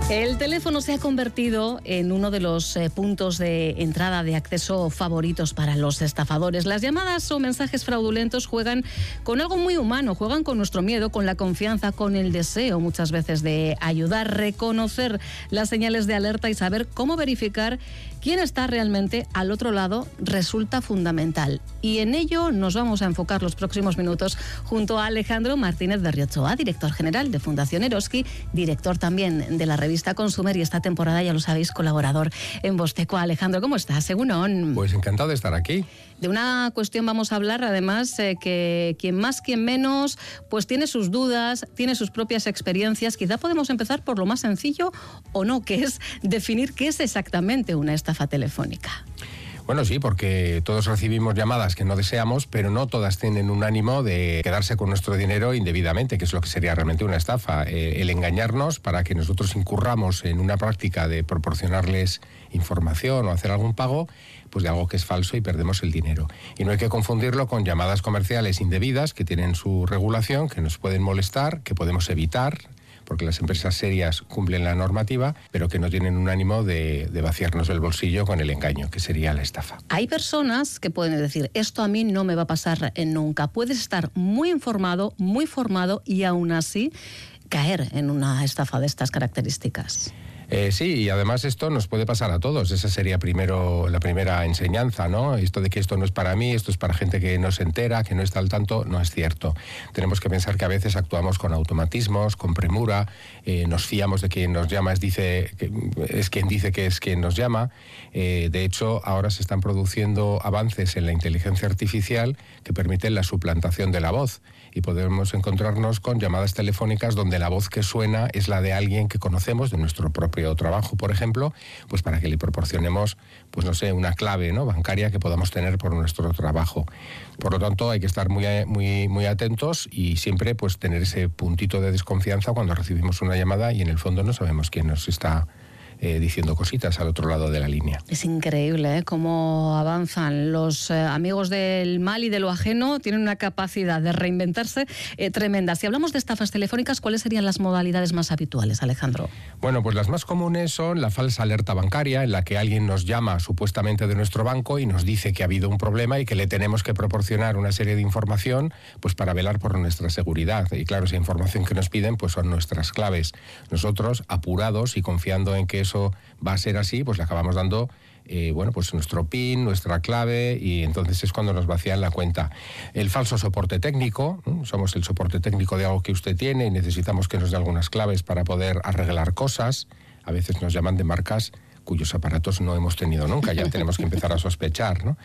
El teléfono se ha convertido en uno de los puntos de entrada de acceso favoritos para los estafadores. Las llamadas o mensajes fraudulentos juegan con algo muy humano, juegan con nuestro miedo, con la confianza, con el deseo muchas veces de ayudar, reconocer las señales de alerta y saber cómo verificar quién está realmente al otro lado resulta fundamental. Y en ello nos vamos a enfocar los próximos minutos junto a Alejandro Martínez Berriochoa, director general de Fundación Eroski, director también de la revista Consumer y esta temporada, ya lo sabéis, colaborador en Vosteco. Alejandro, ¿cómo estás? Egunon. Pues encantado de estar aquí. De una cuestión vamos a hablar, además, que quien más, quien menos, pues tiene sus dudas, tiene sus propias experiencias. Quizá podemos empezar por lo más sencillo o no, que es definir qué es exactamente una estafa telefónica. Bueno, sí, porque todos recibimos llamadas que no deseamos, pero no todas tienen un ánimo de quedarse con nuestro dinero indebidamente, que es lo que sería realmente una estafa. El engañarnos para que nosotros incurramos en una práctica de proporcionarles información o hacer algún pago, pues de algo que es falso y perdemos el dinero. Y no hay que confundirlo con llamadas comerciales indebidas que tienen su regulación, que nos pueden molestar, que podemos evitar, porque las empresas serias cumplen la normativa, pero que no tienen un ánimo de vaciarnos el bolsillo con el engaño, que sería la estafa. Hay personas que pueden decir, esto a mí no me va a pasar nunca. Puedes estar muy informado, muy formado y aún así caer en una estafa de estas características. Sí, y además esto nos puede pasar a todos. Esa sería primero la primera enseñanza, ¿no? Esto de que esto no es para mí, esto es para gente que no se entera, que no está al tanto, no es cierto. Tenemos que pensar que a veces actuamos con automatismos, con premura, nos fiamos de quien nos llama, es quien dice que es quien nos llama. De hecho, ahora se están produciendo avances en la inteligencia artificial que permiten la suplantación de la voz. Y podemos encontrarnos con llamadas telefónicas donde la voz que suena es la de alguien que conocemos, de nuestro propio trabajo, por ejemplo, pues para que le proporcionemos, pues no sé, una clave, ¿no?, bancaria que podamos tener por nuestro trabajo. Por lo tanto, hay que estar muy atentos y siempre pues tener ese puntito de desconfianza cuando recibimos una llamada y en el fondo no sabemos quién nos está diciendo cositas al otro lado de la línea. Es increíble cómo avanzan los amigos del mal y de lo ajeno. Tienen una capacidad de reinventarse tremenda. Si hablamos de estafas telefónicas, ¿cuáles serían las modalidades más habituales, Alejandro? Bueno, pues las más comunes son la falsa alerta bancaria, en la que alguien nos llama supuestamente de nuestro banco y nos dice que ha habido un problema y que le tenemos que proporcionar una serie de información pues para velar por nuestra seguridad. Y claro, esa información que nos piden pues son nuestras claves. Nosotros, apurados y confiando en que eso va a ser así, pues le acabamos dando pues nuestro PIN, nuestra clave, y entonces es cuando nos vacían la cuenta. El falso soporte técnico, somos el soporte técnico de algo que usted tiene y necesitamos que nos dé algunas claves para poder arreglar cosas. A veces nos llaman de marcas cuyos aparatos no hemos tenido nunca, ya tenemos que empezar a sospechar, ¿no?